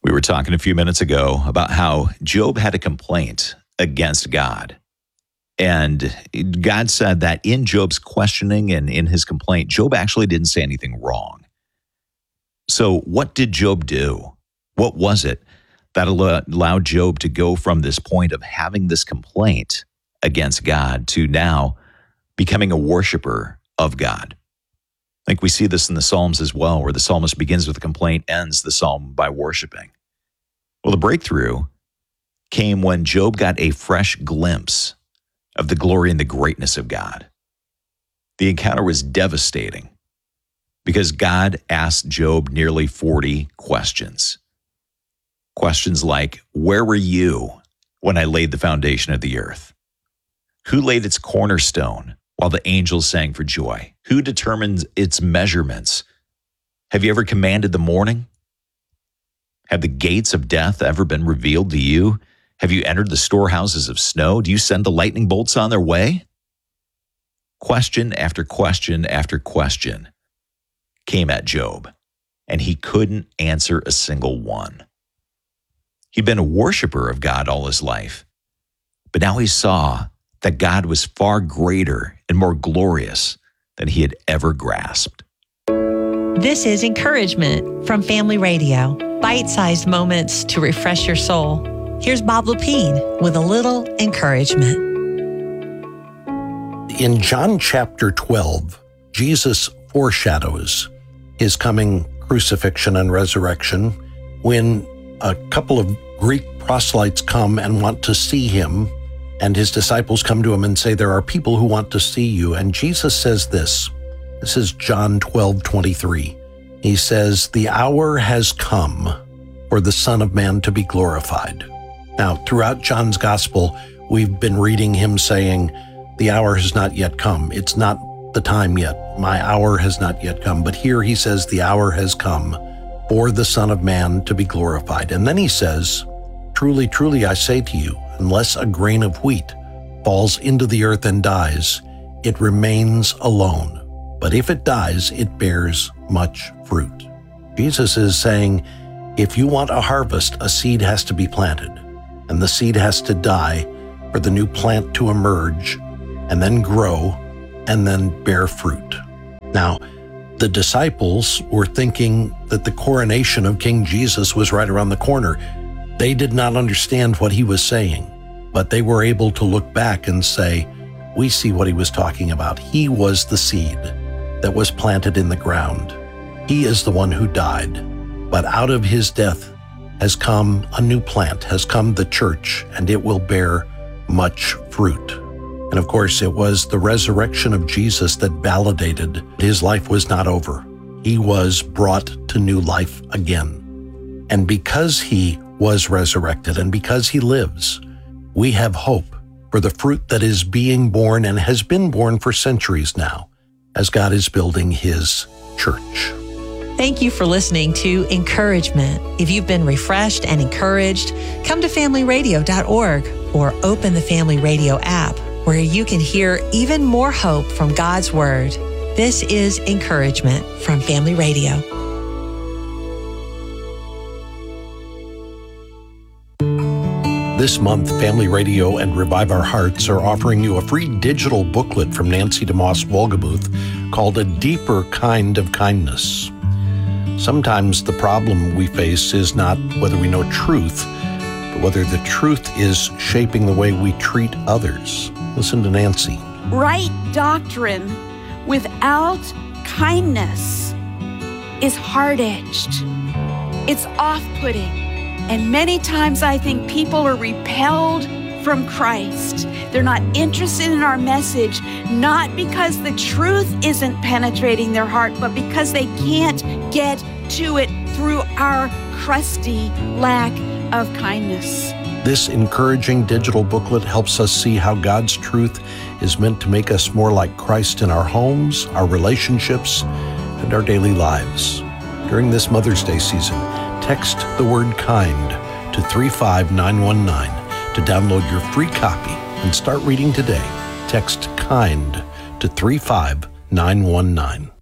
We were talking a few minutes ago about how Job had a complaint against God. And God said that in Job's questioning and in his complaint, Job actually didn't say anything wrong. So what did Job do? What was it that allowed Job to go from this point of having this complaint against God to now becoming a worshiper of God? I think we see this in the Psalms as well, where the psalmist begins with a complaint, ends the psalm by worshiping. Well, the breakthrough came when Job got a fresh glimpse of the glory and the greatness of God. The encounter was devastating because God asked Job nearly 40 questions. Questions like, where were you when I laid the foundation of the earth? Who laid its cornerstone while the angels sang for joy? Who determines its measurements? Have you ever commanded the morning? Have the gates of death ever been revealed to you? Have you entered the storehouses of snow? Do you send the lightning bolts on their way? Question after question after question came at Job, and he couldn't answer a single one. He'd been a worshiper of God all his life, but now he saw that God was far greater and more glorious than he had ever grasped. This is Encouragement from Family Radio. Bite-sized moments to refresh your soul. Here's Bob Lepine with a little encouragement. In John chapter 12, Jesus foreshadows his coming crucifixion and resurrection when a couple of Greek proselytes come and want to see him, and his disciples come to him and say, there are people who want to see you. And Jesus says this. This is John 12:23. He says, the hour has come for the Son of Man to be glorified. Now, throughout John's gospel, we've been reading him saying, the hour has not yet come. It's not the time yet. My hour has not yet come. But here he says, the hour has come for the Son of Man to be glorified. And then he says, truly, truly, I say to you, unless a grain of wheat falls into the earth and dies, it remains alone. But if it dies, it bears much fruit. Jesus is saying, if you want a harvest, a seed has to be planted, and the seed has to die for the new plant to emerge and then grow and then bear fruit. Now, the disciples were thinking that the coronation of King Jesus was right around the corner. They did not understand what he was saying, but they were able to look back and say, we see what he was talking about. He was the seed that was planted in the ground. He is the one who died, but out of his death has come a new plant, has come the church, and it will bear much fruit. And of course, it was the resurrection of Jesus that validated his life was not over. He was brought to new life again. And because he was resurrected and because he lives, we have hope for the fruit that is being born and has been born for centuries now, as God is building his church. Thank you for listening to Encouragement. If you've been refreshed and encouraged, come to familyradio.org or open the Family Radio app, where you can hear even more hope from God's Word. This is Encouragement from Family Radio. This month, Family Radio and Revive Our Hearts are offering you a free digital booklet from Nancy DeMoss Wolgemuth called A Deeper Kind of Kindness. Sometimes the problem we face is not whether we know truth, but whether the truth is shaping the way we treat others. Listen to Nancy. Right doctrine without kindness is hard-edged. It's off-putting. And many times I think people are repelled from Christ. They're not interested in our message, not because the truth isn't penetrating their heart, but because they can't get to it through our crusty lack of kindness. This encouraging digital booklet helps us see how God's truth is meant to make us more like Christ in our homes, our relationships, and our daily lives. During this Mother's Day season, text the word kind to 35919 to download your free copy and start reading today. Text kind to 35919.